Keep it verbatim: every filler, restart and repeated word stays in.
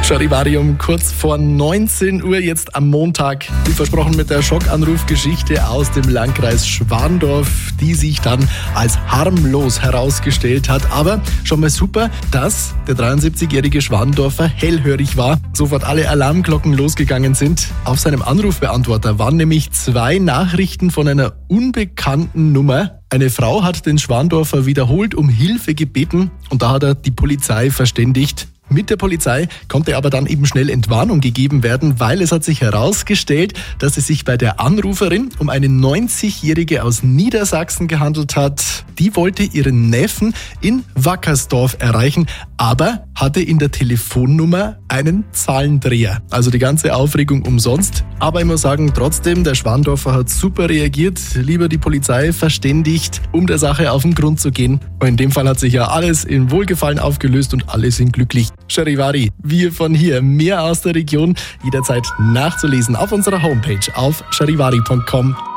Charivarium kurz vor neunzehn Uhr, jetzt am Montag. Wie versprochen mit der Schockanrufgeschichte aus dem Landkreis Schwandorf, die sich dann als harmlos herausgestellt hat. Aber schon mal super, dass der dreiundsiebzigjährige Schwandorfer hellhörig war. Sofort alle Alarmglocken losgegangen sind. Auf seinem Anrufbeantworter waren nämlich zwei Nachrichten von einer unbekannten Nummer. Eine Frau hat den Schwandorfer wiederholt um Hilfe gebeten und da hat er die Polizei verständigt. Mit der Polizei konnte aber dann eben schnell Entwarnung gegeben werden, weil es hat sich herausgestellt, dass es sich bei der Anruferin um eine neunzigjährige aus Niedersachsen gehandelt hat. Die wollte ihren Neffen in Wackersdorf erreichen, aber hatte in der Telefonnummer einen Zahlendreher. Also die ganze Aufregung umsonst. Aber ich muss sagen, trotzdem, der Schwandorfer hat super reagiert, lieber die Polizei verständigt, um der Sache auf den Grund zu gehen. Und in dem Fall hat sich ja alles in Wohlgefallen aufgelöst und alle sind glücklich. Charivari, wir von hier, mehr aus der Region, jederzeit nachzulesen auf unserer Homepage auf charivari punkt com.